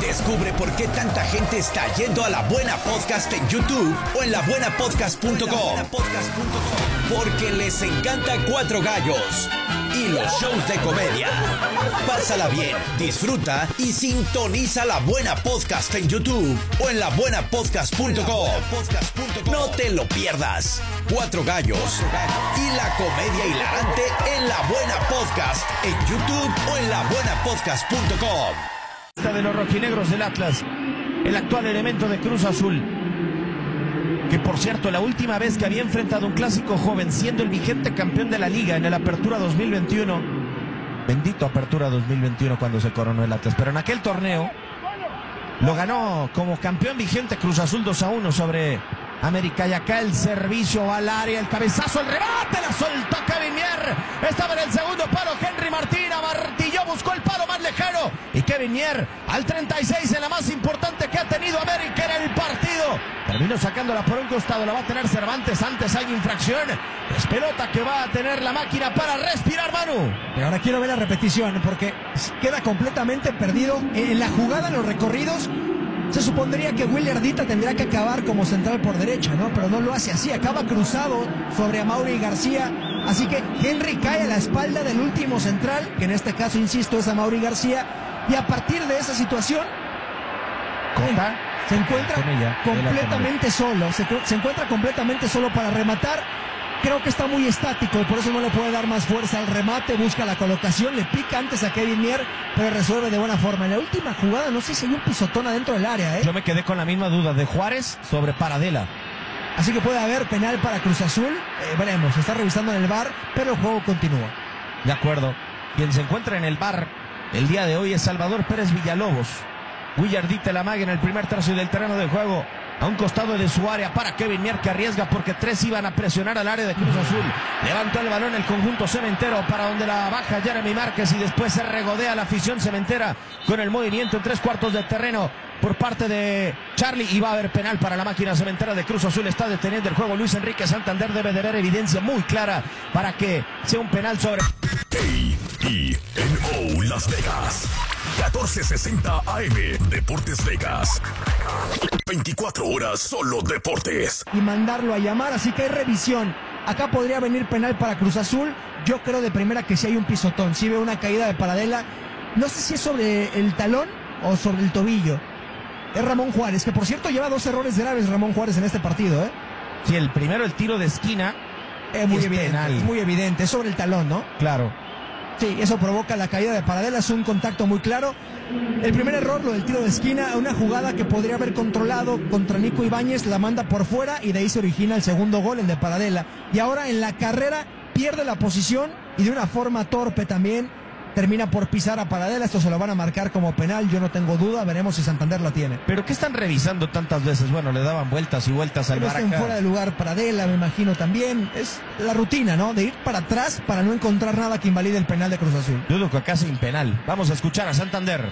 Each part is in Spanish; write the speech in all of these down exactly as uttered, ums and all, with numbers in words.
Descubre por qué tanta gente está yendo a La Buena Podcast en YouTube o en la buena podcast punto com. Porque les encanta Cuatro Gallos y los shows de comedia. Pásala bien, disfruta y sintoniza La Buena Podcast en YouTube o en la buena podcast punto com. No te lo pierdas. Cuatro Gallos y la comedia hilarante en La Buena Podcast en YouTube o en la buena podcast punto com. De los rojinegros del Atlas, el actual elemento de Cruz Azul, que por cierto la última vez que había enfrentado un clásico joven siendo el vigente campeón de la liga en el Apertura dos mil veintiuno, bendito Apertura dos mil veintiuno cuando se coronó el Atlas, pero en aquel torneo lo ganó como campeón vigente Cruz Azul dos a uno sobre América. Y acá el servicio al área, el cabezazo, el remate, la soltó Kevin Mier, estaba en el segundo palo Henry Martín, amartilló, buscó el palo más lejano y Kevin Mier al treinta y seis en la más importante que ha tenido América en el partido, terminó sacándola por un costado, la va a tener Cervantes, antes hay infracción, es pelota que va a tener la máquina para respirar, Manu. Y ahora quiero ver la repetición porque queda completamente perdido en la jugada, en los recorridos. Se supondría que Willy Ardita tendría que acabar como central por derecha, ¿no? Pero no lo hace así, acaba cruzado sobre Amaury García. Así que Henry cae a la espalda del último central, que en este caso, insisto, es Amaury García. Y a partir de esa situación, Cota, se encuentra ella, completamente solo. Se, se encuentra completamente solo para rematar. Creo que está muy estático y por eso no le puede dar más fuerza al remate, busca la colocación, le pica antes a Kevin Mier, pero resuelve de buena forma. En la última jugada no sé si hay un pisotón adentro del área, ¿eh? Yo me quedé con la misma duda de Juárez sobre Paradela. Así que puede haber penal para Cruz Azul, eh, veremos, se está revisando en el V A R, pero el juego continúa. De acuerdo, quien se encuentra en el V A R el día de hoy es Salvador Pérez Villalobos. Willardita la maga en el primer tercio del terreno de juego, a un costado de su área para Kevin Mier, que arriesga porque tres iban a presionar al área de Cruz Azul. Levantó el balón el conjunto cementero para donde la baja Jeremy Márquez y después se regodea la afición cementera con el movimiento en tres cuartos de terreno por parte de Charlie, y va a haber penal para la máquina cementera de Cruz Azul. Está deteniendo el juego Luis Enrique Santander, debe de ver evidencia muy clara para que sea un penal sobre A E N O Las Vegas, catorce sesenta A M, Deportes Vegas, veinticuatro horas solo deportes. Y mandarlo a llamar, así que hay revisión. Acá podría venir penal para Cruz Azul. Yo creo de primera que sí hay un pisotón, sí veo una caída de Paradela. No sé si es sobre el talón o sobre el tobillo. Es Ramón Juárez, que por cierto lleva dos errores graves Ramón Juárez en este partido, ¿eh? Sí, el primero, el tiro de esquina, es muy es evidente, penal. es muy evidente, es sobre el talón, ¿no? Claro. Sí, eso provoca la caída de Paradela, es un contacto muy claro. El primer error, lo del tiro de esquina, una jugada que podría haber controlado contra Nico Ibáñez, la manda por fuera y de ahí se origina el segundo gol, el de Paradela. Y ahora en la carrera pierde la posición y de una forma torpe también termina por pisar a Paradela. Esto se lo van a marcar como penal, yo no tengo duda, veremos si Santander la tiene. ¿Pero qué están revisando tantas veces? Bueno, le daban vueltas y vueltas al Pero está en Barca. fuera de lugar Paradela, me imagino también. Es la rutina, ¿no? De ir para atrás para no encontrar nada que invalide el penal de Cruz Azul. Dudo que acá sin penal. Vamos a escuchar a Santander.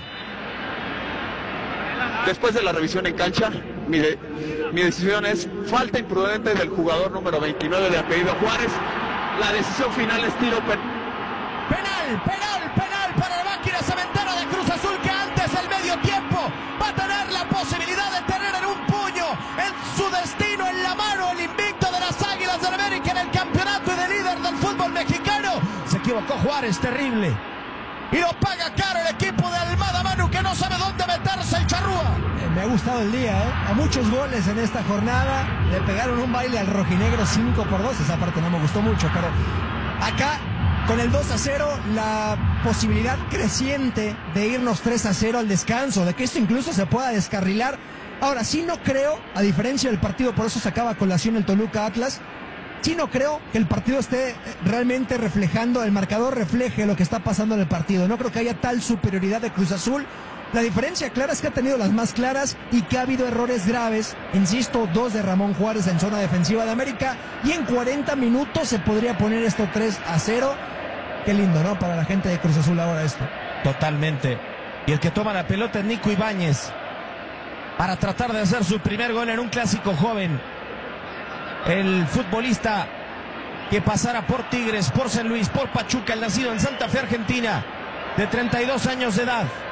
Después de la revisión en cancha, mi, de, mi decisión es falta imprudente del jugador número veintinueve de apellido Juárez. La decisión final es tiro penal. Penal, penal, penal para la máquina cementera de Cruz Azul, que antes del medio tiempo va a tener la posibilidad de tener en un puño, en su destino, en la mano, el invicto de las Águilas del América en el campeonato y de líder del fútbol mexicano. Se equivocó Juárez, terrible. Y lo paga caro el equipo de Almada, Manu, que no sabe dónde meterse el charrúa. Eh, me ha gustado el día, ¿eh? A muchos goles en esta jornada. Le pegaron un baile al rojinegro cinco por dos. Esa parte no me gustó mucho, pero acá, con el dos a cero, la posibilidad creciente de irnos tres a cero al descanso, de que esto incluso se pueda descarrilar. Ahora, sí no creo, a diferencia del partido, por eso se acaba a colación el Toluca Atlas, sí no creo que el partido esté realmente reflejando, el marcador refleje lo que está pasando en el partido. No creo que haya tal superioridad de Cruz Azul. La diferencia clara es que ha tenido las más claras y que ha habido errores graves. Insisto, dos de Ramón Juárez en zona defensiva de América, y en cuarenta minutos se podría poner esto tres a cero. Qué lindo, ¿no? Para la gente de Cruz Azul ahora esto. Totalmente. Y el que toma la pelota es Nico Ibáñez para tratar de hacer su primer gol en un clásico joven. El futbolista que pasara por Tigres, por San Luis, por Pachuca, el nacido en Santa Fe, Argentina, de treinta y dos años de edad.